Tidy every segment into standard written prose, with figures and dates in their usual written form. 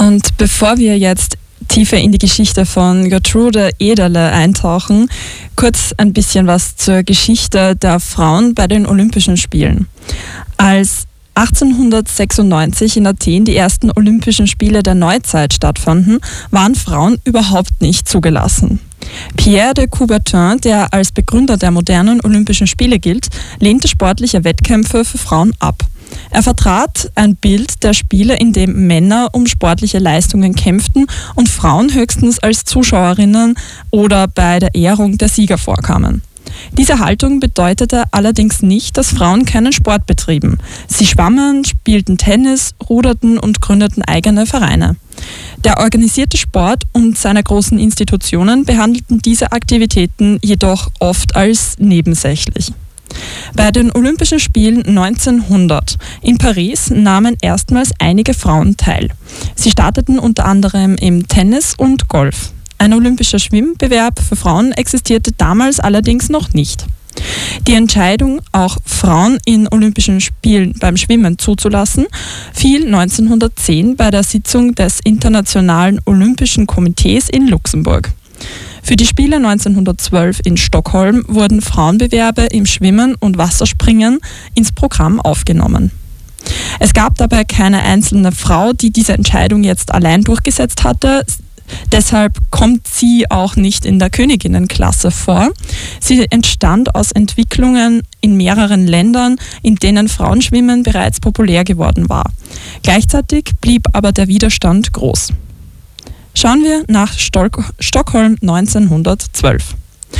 Und bevor wir jetzt tiefer in die Geschichte von Gertrude Ederle eintauchen, kurz ein bisschen was zur Geschichte der Frauen bei den Olympischen Spielen. Als 1896 in Athen die ersten Olympischen Spiele der Neuzeit stattfanden, waren Frauen überhaupt nicht zugelassen. Pierre de Coubertin, der als Begründer der modernen Olympischen Spiele gilt, lehnte sportliche Wettkämpfe für Frauen ab. Er vertrat ein Bild der Spiele, in dem Männer um sportliche Leistungen kämpften und Frauen höchstens als Zuschauerinnen oder bei der Ehrung der Sieger vorkamen. Diese Haltung bedeutete allerdings nicht, dass Frauen keinen Sport betrieben. Sie schwammen, spielten Tennis, ruderten und gründeten eigene Vereine. Der organisierte Sport und seine großen Institutionen behandelten diese Aktivitäten jedoch oft als nebensächlich. Bei den Olympischen Spielen 1900 in Paris nahmen erstmals einige Frauen teil. Sie starteten unter anderem im Tennis und Golf. Ein olympischer Schwimmbewerb für Frauen existierte damals allerdings noch nicht. Die Entscheidung, auch Frauen in Olympischen Spielen beim Schwimmen zuzulassen, fiel 1910 bei der Sitzung des Internationalen Olympischen Komitees in Luxemburg. Für die Spiele 1912 in Stockholm wurden Frauenbewerbe im Schwimmen und Wasserspringen ins Programm aufgenommen. Es gab dabei keine einzelne Frau, die diese Entscheidung jetzt allein durchgesetzt hatte. Deshalb kommt sie auch nicht in der Königinnenklasse vor. Sie entstand aus Entwicklungen in mehreren Ländern, in denen Frauenschwimmen bereits populär geworden war. Gleichzeitig blieb aber der Widerstand groß. Schauen wir nach Stockholm 1912.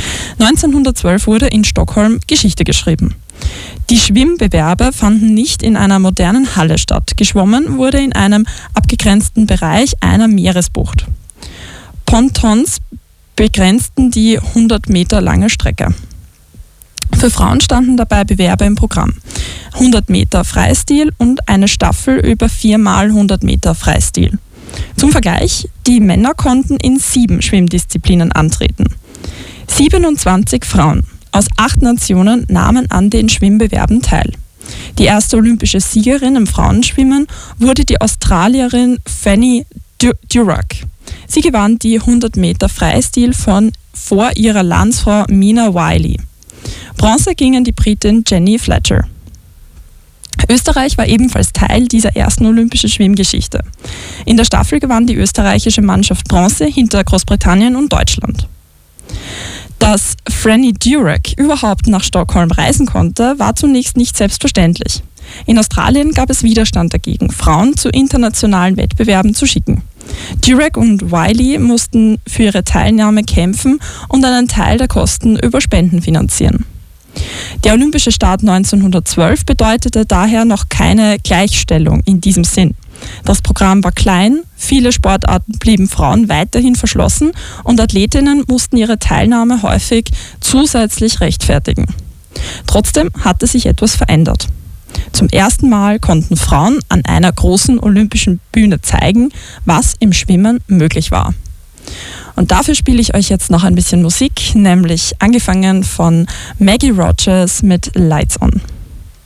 1912 wurde in Stockholm Geschichte geschrieben. Die Schwimmbewerbe fanden nicht in einer modernen Halle statt. Geschwommen wurde in einem abgegrenzten Bereich einer Meeresbucht. Pontons begrenzten die 100 Meter lange Strecke. Für Frauen standen dabei Bewerbe im Programm. 100 Meter Freistil und eine Staffel über 4x 100 Meter Freistil. Zum Vergleich, die Männer konnten in 7 Schwimmdisziplinen antreten. 27 Frauen aus 8 Nationen nahmen an den Schwimmbewerben teil. Die erste olympische Siegerin im Frauenschwimmen wurde die Australierin Fanny Durack. Sie gewann die 100 Meter Freistil vor ihrer Landsfrau Mina Wiley. Bronze ging an die Britin Jenny Fletcher. Österreich war ebenfalls Teil dieser ersten olympischen Schwimmgeschichte. In der Staffel gewann die österreichische Mannschaft Bronze hinter Großbritannien und Deutschland. Dass Fanny Durack überhaupt nach Stockholm reisen konnte, war zunächst nicht selbstverständlich. In Australien gab es Widerstand dagegen, Frauen zu internationalen Wettbewerben zu schicken. Durack und Wiley mussten für ihre Teilnahme kämpfen und einen Teil der Kosten über Spenden finanzieren. Der olympische Start 1912 bedeutete daher noch keine Gleichstellung in diesem Sinn. Das Programm war klein, viele Sportarten blieben Frauen weiterhin verschlossen und Athletinnen mussten ihre Teilnahme häufig zusätzlich rechtfertigen. Trotzdem hatte sich etwas verändert. Zum ersten Mal konnten Frauen an einer großen olympischen Bühne zeigen, was im Schwimmen möglich war. Und dafür spiele ich euch jetzt noch ein bisschen Musik, nämlich angefangen von Maggie Rogers mit Lights On.